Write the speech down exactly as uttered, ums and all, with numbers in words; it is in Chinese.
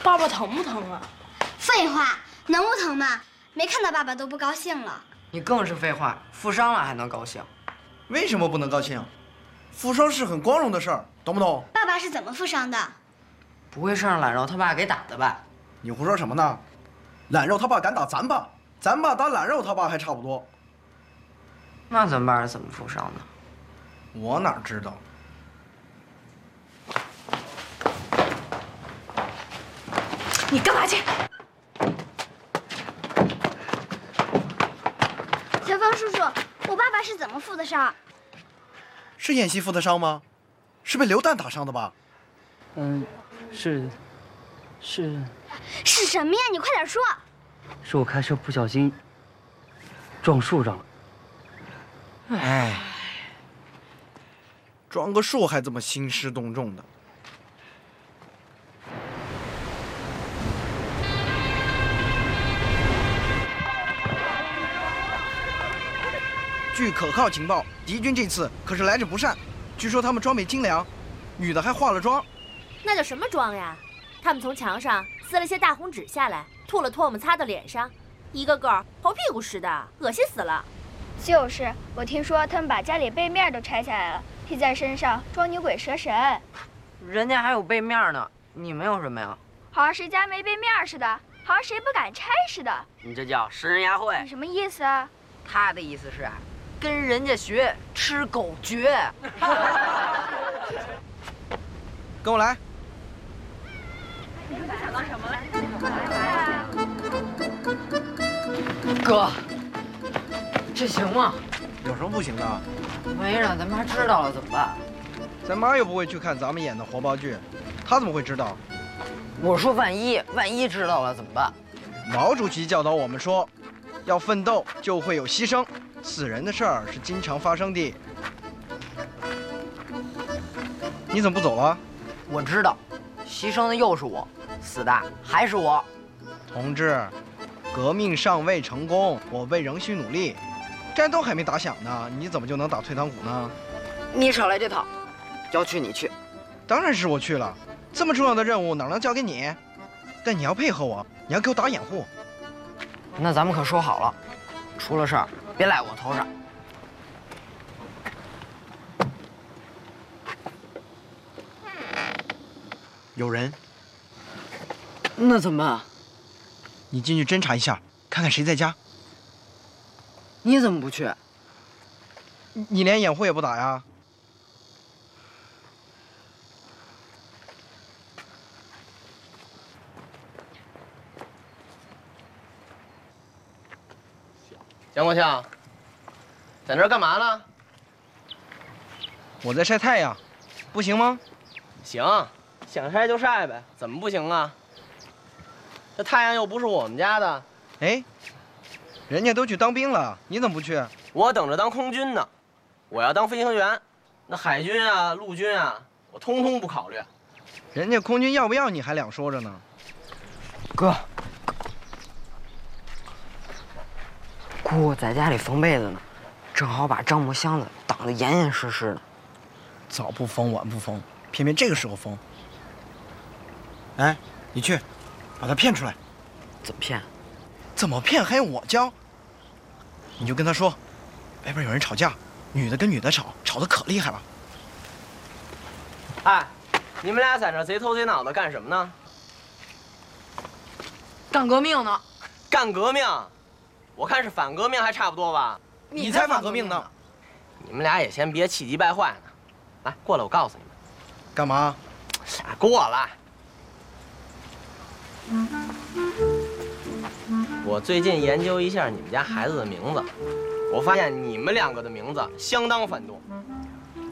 爸爸疼不疼啊？ 废话，能不疼吗？没看到爸爸都不高兴了。 你更是废话，负伤了还能高兴？ 为什么不能高兴？负伤是很光荣的事儿，懂不懂？ 爸爸是怎么负伤的？ 不会是让懒肉他爸给打的吧？ 你胡说什么呢？懒肉他爸敢打咱爸，咱爸打懒肉他爸还差不多。 那咱爸是怎么负伤的？ 我哪知道？ 你干嘛去？ 小芳叔叔，我爸爸是怎么负的伤？ 是演戏负的伤吗？是被流弹打伤的吧？ 嗯，是，是， 是什么呀？你快点说！ 是我开车不小心撞树上了。 哎，撞个树还这么兴师动众的。据可靠情报，敌军这次可是来者不善。据说他们装备精良，女的还化了妆。 那叫什么妆呀？他们从墙上撕了些大红纸下来，吐了唾沫擦到脸上，一个个猴屁股似的，恶心死了。 就是，我听说他们把家里背面都拆下来了，披在身上装牛鬼蛇神。 人家还有背面呢，你们有什么呀？ 好像谁家没背面似的，好像谁不敢拆似的。 你这叫食人牙慧。 你什么意思啊？ 他的意思是啊，跟人家学吃狗绝。 跟我来。 哥，这行吗？ 有什么不行的？ 万一让咱妈知道了怎么办？ 咱妈又不会去看咱们演的活报剧，她怎么会知道？ 我说万一，万一知道了怎么办？ 毛主席教导我们说，要奋斗就会有牺牲，死人的事儿是经常发生的。你怎么不走了？ 我知道，牺牲的又是我，死的还是我。 同志，革命尚未成功，我辈仍需努力。战斗还没打响呢，你怎么就能打退堂鼓呢？ 你少来这套，要去你去。 当然是我去了，这么重要的任务哪能交给你？但你要配合我，你要给我打掩护。 那咱们可说好了，出了事儿别赖我头上。 有人。 那怎么办？ 你进去侦查一下，看看谁在家。 你怎么不去？ 你连掩护也不打呀？ 杨国强，在那儿干嘛呢？ 我在晒太阳，不行吗？ 行，想晒就晒呗，怎么不行啊？这太阳又不是我们家的。 哎，人家都去当兵了，你怎么不去？ 我等着当空军呢，我要当飞行员。那海军啊、陆军啊，我通通不考虑。 人家空军要不要你还两说着呢。 哥，姑在家里缝被子呢，正好把樟木箱子挡得严严实实的。 早不缝晚不缝，偏偏这个时候缝。哎，你去，把他骗出来。 怎么骗？ 怎么骗还用我教？你就跟他说，外边有人吵架，女的跟女的吵，吵得可厉害了。 哎，你们俩在这贼头贼脑的干什么呢？ 干革命呢。 干革命？我看是反革命还差不多吧。 你才反革命呢。 你们俩也先别气急败坏呢。来，过来，我告诉你们。 干嘛？ 啊，过来。我最近研究一下你们家孩子的名字，我发现你们两个的名字相当反动。